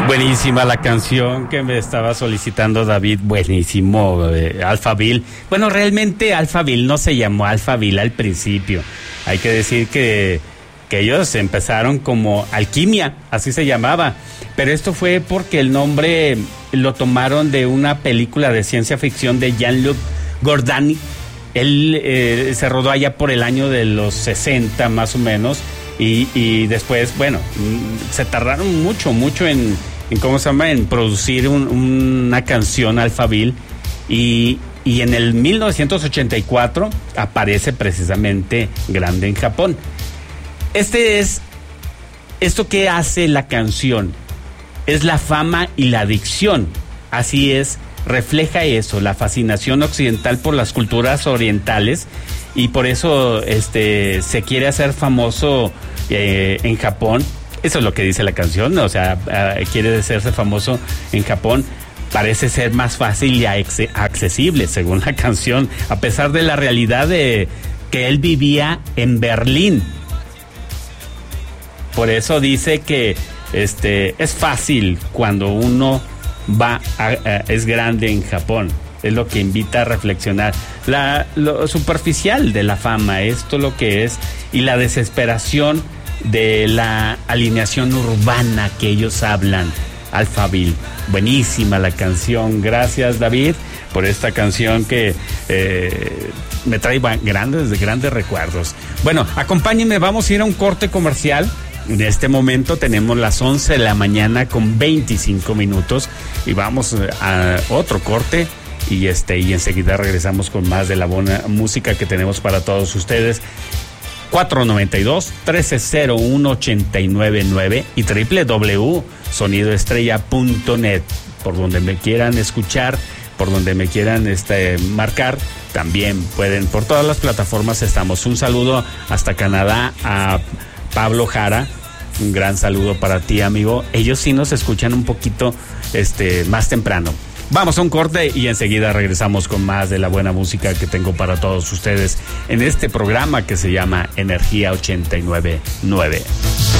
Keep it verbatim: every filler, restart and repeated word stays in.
Buenísima la canción que me estaba solicitando David, buenísimo, eh, Alphaville. Bueno, realmente Alphaville no se llamó Alphaville al principio. Hay que decir que, que ellos empezaron como Alquimia, así se llamaba. Pero esto fue porque el nombre lo tomaron de una película de ciencia ficción de Jean-Luc Godard. Él eh, se rodó allá por el año de los sesenta más o menos. Y, y después, bueno, se tardaron mucho, mucho en, en ¿cómo se llama? En producir un, una canción Alphaville. Y, y en el mil novecientos ochenta y cuatro aparece precisamente Grande en Japón. Este es, esto que hace la canción es la fama y la adicción. Así es, refleja eso, la fascinación occidental por las culturas orientales. Y por eso este se quiere hacer famoso eh, en Japón. Eso es lo que dice la canción, ¿no? O sea, uh, quiere hacerse famoso en Japón. Parece ser más fácil y accesible, según la canción, a pesar de la realidad de que él vivía en Berlín. Por eso dice que este es fácil cuando uno va a, a, es grande en Japón. Es lo que invita a reflexionar. La, lo superficial de la fama, esto lo que es, y la desesperación de la alineación urbana que ellos hablan. Alphaville, buenísima la canción. Gracias, David, por esta canción que eh, me trae grandes, grandes recuerdos. Bueno, acompáñenme, vamos a ir a un corte comercial. En este momento tenemos las once de la mañana con veinticinco minutos y vamos a otro corte. Y este y enseguida regresamos con más de la buena música que tenemos para todos ustedes. cuatro nueve dos, uno tres cero uno, ocho nueve nueve y doble u doble u doble u punto sonido estrella punto net. Por donde me quieran escuchar, por donde me quieran este marcar, también pueden. Por todas las plataformas estamos. Un saludo hasta Canadá a Pablo Jara. Un gran saludo para ti, amigo. Ellos sí nos escuchan un poquito este más temprano. Vamos a un corte y enseguida regresamos con más de la buena música que tengo para todos ustedes en este programa que se llama Energía ochenta y nueve punto nueve.